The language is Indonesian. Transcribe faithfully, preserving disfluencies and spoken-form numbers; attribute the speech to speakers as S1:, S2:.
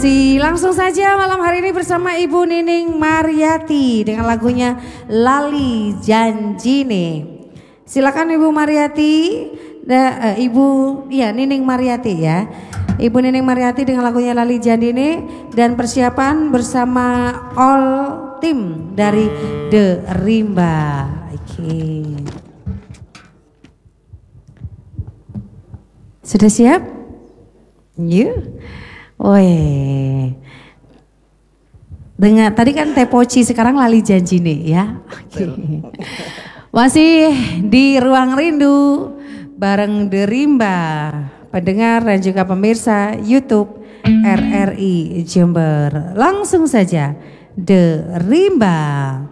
S1: Si langsung saja malam hari ini bersama Ibu Nining Mariati dengan lagunya Lali Janjine. Silakan Ibu Mariati, da, uh, Ibu ya Nining Mariati ya. Ibu Nining Mariati dengan lagunya Lali Janjine dan persiapan bersama all tim dari The Rimba. Oke. Okay. Sudah siap? Yuk. Woi, dengan tadi kan Tepoci sekarang Lali Janjine ya. Okay. Masih di Ruang Rindu bareng The Rimba, pendengar dan juga pemirsa YouTube R R I Jember. Langsung saja The Rimba.